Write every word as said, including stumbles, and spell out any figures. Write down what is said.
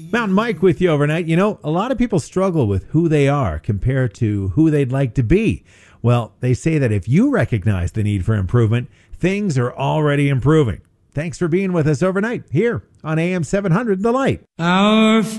Mountain Mike with you overnight. You know, a lot of people struggle with who they are compared to who they'd like to be. Well, they say that if you recognize the need for improvement, things are already improving. Thanks for being with us overnight here on A M seven hundred The Light. Our